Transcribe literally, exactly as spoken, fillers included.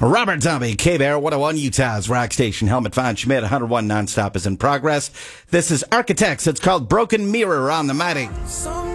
Robert Zombie, K-Bear, one oh one Utah's rock station. Helmet Von Schmidt, one oh one Nonstop is in progress. This is Architects. It's called Broken Mirror on the Mighty.